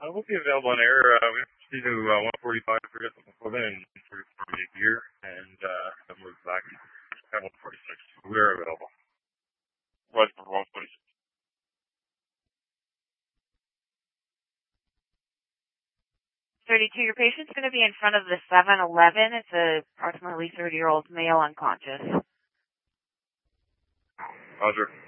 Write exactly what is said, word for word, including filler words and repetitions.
Uh, we'll be available on air. Uh, we have to do uh, one forty-five for Clothing and one forty-four gear, and uh, then move back at one forty-six. We're available. Was for one forty-six. thirty-two, your patient's going to be in front of the seven eleven. It's a approximately thirty-year-old male unconscious. Roger.